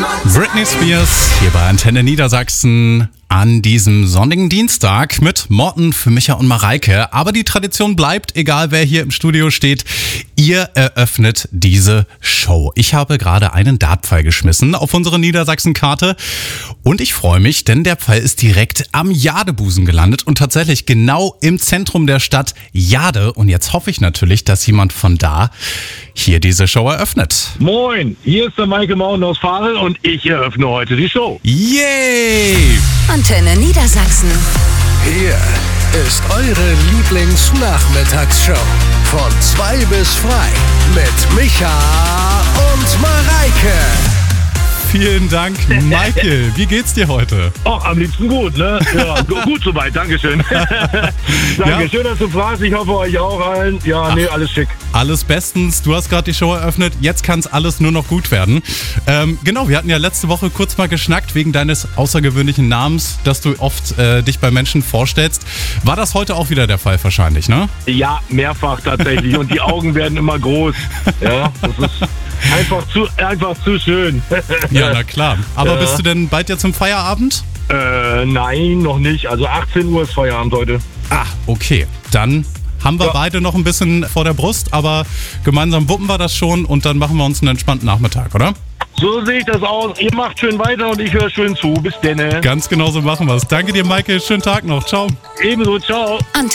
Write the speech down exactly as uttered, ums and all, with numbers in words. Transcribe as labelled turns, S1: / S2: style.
S1: Britney Spears hier bei Antenne Niedersachsen an diesem sonnigen Dienstag mit Morten für Micha und Mareike. Aber die Tradition bleibt, egal wer hier im Studio steht, ihr eröffnet diese Show. Ich habe gerade einen Dartpfeil geschmissen auf unsere Niedersachsen-Karte und ich freue mich, denn der Pfeil ist direkt am Jadebusen gelandet und tatsächlich genau im Zentrum der Stadt Jade. Und jetzt hoffe ich natürlich, dass jemand von da hier diese Show eröffnet.
S2: Moin, hier ist der Maike Mauen aus Farel und ich eröffne heute die Show.
S1: Yay!
S3: Antenne Niedersachsen.
S4: Hier ist eure Lieblingsnachmittagsshow. Von zwei bis frei mit Micha und Mareike.
S1: Vielen Dank, Michael. Wie geht's dir heute?
S2: Ach, am liebsten gut, ne? Ja, gu- gut soweit, Dankeschön. Danke,
S1: Ja.
S2: schön, dass du fragst. Ich hoffe, euch auch allen. Ja, nee, alles schick.
S1: Alles bestens. Du hast gerade die Show eröffnet. Jetzt kann es alles nur noch gut werden. Ähm, genau, wir hatten ja letzte Woche kurz mal geschnackt wegen deines außergewöhnlichen Namens, dass du oft äh, dich bei Menschen vorstellst. War das heute auch wieder der Fall wahrscheinlich, ne?
S2: Ja, mehrfach tatsächlich. Und die Augen werden immer groß. Ja, das ist einfach zu, einfach zu schön.
S1: Ja, na klar. Aber
S2: Ja.
S1: bist du denn bald jetzt zum Feierabend?
S2: Äh, nein, noch nicht. Also achtzehn Uhr ist Feierabend heute.
S1: Ah, okay. Dann haben wir
S2: Ja.
S1: beide noch ein bisschen vor der Brust, aber gemeinsam wuppen wir das schon und dann machen wir uns einen entspannten Nachmittag, oder?
S2: So sehe ich das aus. Ihr macht schön weiter und ich höre schön zu. Bis denne.
S1: Ganz genau so machen wir es. Danke dir, Michael. Schönen Tag noch. Ciao.
S2: Ebenso, ciao.
S3: Antenne